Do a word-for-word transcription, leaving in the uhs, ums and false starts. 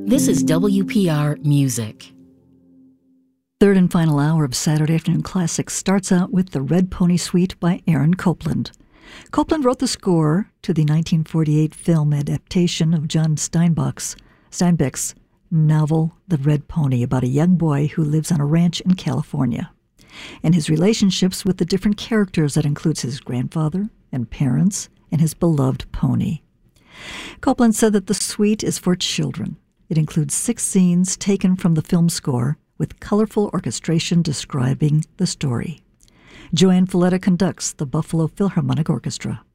This is W P R Music. Third and final hour of Saturday Afternoon Classics starts out with The Red Pony Suite by Aaron Copland. Copland wrote the score to the nineteen forty-eight film adaptation of John Steinbeck's, Steinbeck's novel The Red Pony, about a young boy who lives on a ranch in California, and his relationships with the different characters that includes his grandfather and parents and his beloved pony. Copland said that the suite is for children. It includes six scenes taken from the film score with colorful orchestration describing the story. Joanne Falletta conducts the Buffalo Philharmonic Orchestra.